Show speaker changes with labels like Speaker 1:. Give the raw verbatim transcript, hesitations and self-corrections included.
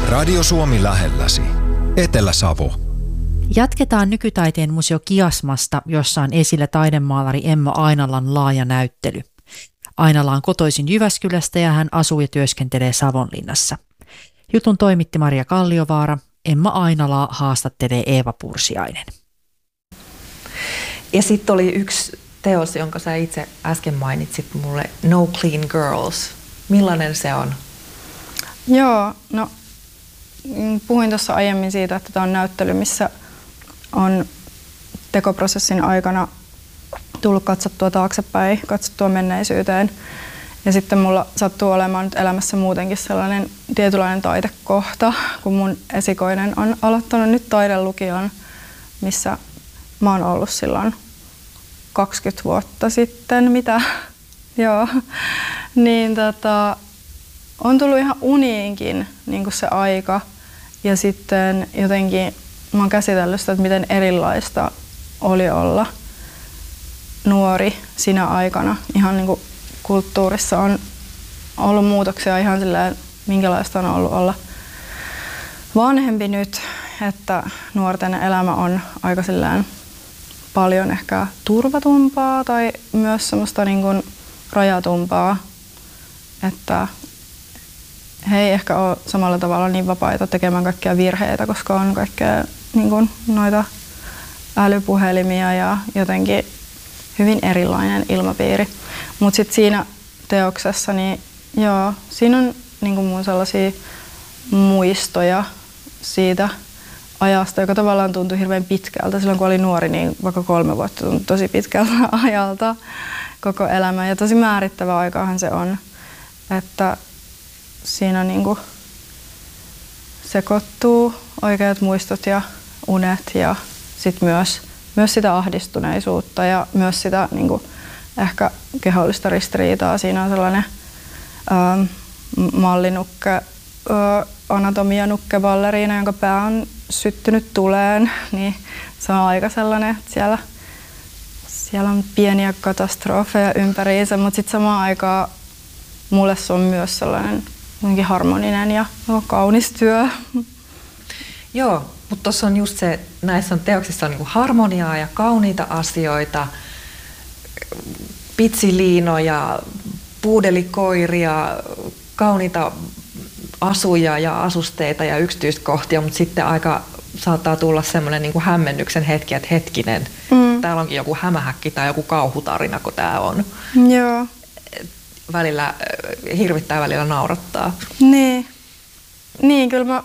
Speaker 1: Radio Suomi lähelläsi. Etelä-Savo.
Speaker 2: Jatketaan nykytaiteen museo Kiasmasta, jossa on esillä taidemaalari Emma Ainalan laaja näyttely. Ainala on kotoisin Jyväskylästä ja hän asuu ja työskentelee Savonlinnassa. Jutun toimitti Maria Kalliovaara. Emma Ainalaa haastattelee Eeva Pursiainen.
Speaker 3: Ja sitten oli yksi teos, jonka sä itse äsken mainitsit mulle, No Clean Girls. Millainen se on?
Speaker 4: Joo, no puhuin tuossa aiemmin siitä, että tämä on näyttely, missä on tekoprosessin aikana tullut katsottua taaksepäin, katsottua menneisyyteen. Ja sitten mulla sattuu olemaan nyt elämässä muutenkin sellainen tietynlainen taitekohta, kun mun esikoinen on aloittanut nyt taidelukion, missä mä oon ollut silloin kaksikymmentä vuotta sitten, mitä, joo, niin tota, on tullut ihan uniinkin niin kuin se aika. Ja sitten jotenkin mä oon käsitellyt sitä, että miten erilaista oli olla nuori sinä aikana. Ihan niin kuin kulttuurissa on ollut muutoksia ihan silleen, minkälaista on ollut olla vanhempi nyt, että nuorten elämä on aika silleen paljon ehkä turvatumpaa tai myös semmoista niin kuin rajatumpaa, että he ei ehkä ole samalla tavalla niin vapaita tekemään kaikkia virheitä, koska on kaikkea niin kuin noita älypuhelimia ja jotenkin hyvin erilainen ilmapiiri. Mutta sitten siinä teoksessa, niin joo, siinä on niin kuin mun sellaisia muistoja siitä ajasta, joka tavallaan tuntui hirveän pitkältä. Silloin kun oli nuori, niin vaikka kolme vuotta tuntui tosi pitkältä ajalta koko elämä. Ja tosi määrittävä aikahan se on, että siinä niin kuin sekoittuu oikeat muistot ja unet ja sit myös, myös sitä ahdistuneisuutta ja myös sitä niin kuin ehkä kehollista ristiriitaa. Siinä on sellainen ähm, mallinukke, äh, anatomianukke balleriina, jonka pää on syttynyt tuleen, niin se on aika sellainen, että siellä, siellä on pieniä katastrofeja ympäriinsä, mutta sitten samaan aikaan mulle se on myös sellainen harmoninen ja kaunis työ.
Speaker 3: Joo, mutta tuossa on just se, näissä on teoksissa on niinku harmoniaa ja kauniita asioita, pitsiliinoja, puudelikoiria, kauniita asuja ja asusteita ja yksityiskohtia, mutta sitten aika saattaa tulla semmoinen niinku hämmennyksen hetki, että hetkinen, mm. täällä onkin joku hämähäkki tai joku kauhutarina, kun tää on.
Speaker 4: Joo.
Speaker 3: Välillä hirvittää, välillä naurattaa.
Speaker 4: Niin. Niin, kyllä mä